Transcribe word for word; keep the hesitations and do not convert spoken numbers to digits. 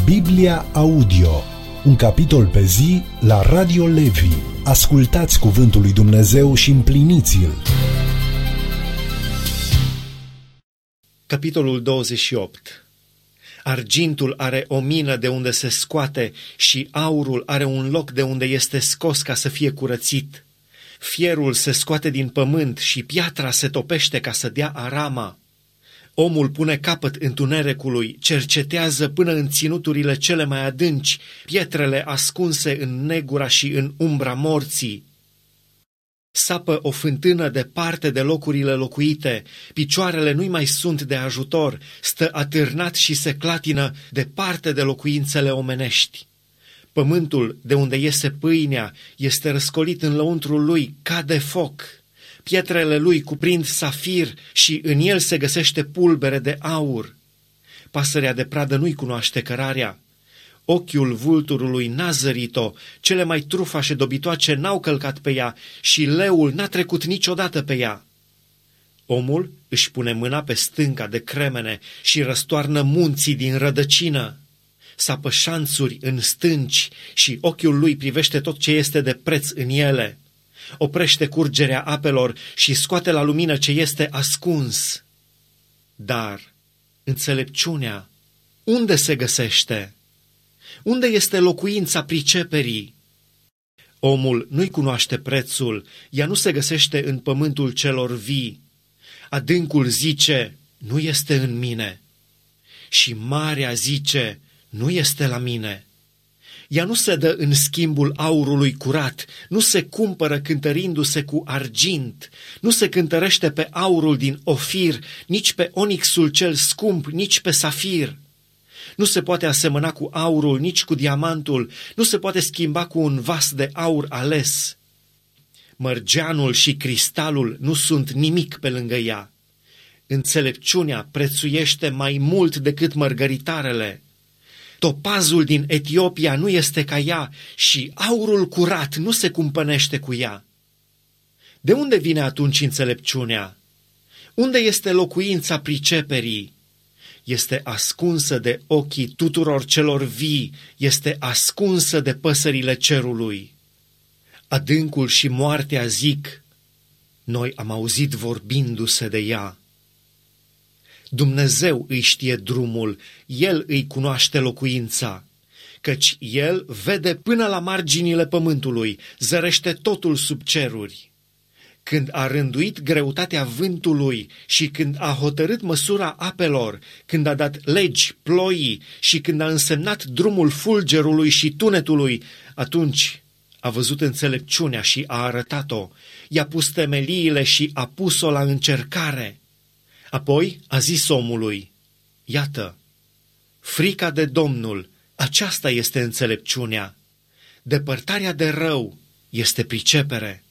Biblia Audio, un capitol pe zi la Radio Levi. Ascultați cuvântul lui Dumnezeu și împliniți-l. Capitolul douăzeci și opt. Argintul are o mină de unde se scoate și aurul are un loc de unde este scos ca să fie curățit. Fierul se scoate din pământ și piatra se topește ca să dea arama. Omul pune capăt întunericului, cercetează până în ținuturile cele mai adânci, pietrele ascunse în negura și în umbra morții. Sapă o fântână departe de locurile locuite, picioarele nu-i mai sunt de ajutor, stă atârnat și se clatină departe de locuințele omenești. Pământul de unde iese pâinea este răscolit în lăuntrul lui ca de foc. Pietrele lui cuprind safir și în el se găsește pulbere de aur. Pasărea de pradă nu-i cunoaște cărarea. Ochiul vulturului n-a zărit-o, cele mai trufașe dobitoace n-au călcat pe ea și leul n-a trecut niciodată pe ea. Omul își pune mâna pe stânca de cremene și răstoarnă munții din rădăcină. Sapă șanțuri în stânci și ochiul lui privește tot ce este de preț în ele. Oprește curgerea apelor și scoate la lumină ce este ascuns. Dar înțelepciunea unde se găsește? Unde este locuința priceperii? Omul nu-i cunoaște prețul, ea nu se găsește în pământul celor vii. Adâncul zice, nu este în mine. Și marea zice, nu este la mine. Ea nu se dă în schimbul aurului curat, nu se cumpără cântărindu-se cu argint, nu se cântărește pe aurul din Ofir, nici pe onixul cel scump, nici pe safir. Nu se poate asemăna cu aurul, nici cu diamantul, nu se poate schimba cu un vas de aur ales. Mărgeanul și cristalul nu sunt nimic pe lângă ea. Înțelepciunea prețuiește mai mult decât mărgăritarele. Topazul din Etiopia nu este ca ea și aurul curat nu se cumpănește cu ea. De unde vine atunci înțelepciunea? Unde este locuința priceperii? Este ascunsă de ochii tuturor celor vii, este ascunsă de păsările cerului. Adâncul și moartea zic, noi am auzit vorbindu-se de ea. Dumnezeu îi știe drumul, El îi cunoaște locuința, căci El vede până la marginile pământului, zărește totul sub ceruri. Când a rânduit greutatea vântului și când a hotărât măsura apelor, când a dat legi ploii și când a însemnat drumul fulgerului și tunetului, atunci a văzut înțelepciunea și a arătat-o, i-a pus temeliile și a pus-o la încercare. Apoi a zis omului, iată, frica de Domnul, aceasta este înțelepciunea, depărtarea de rău este pricepere.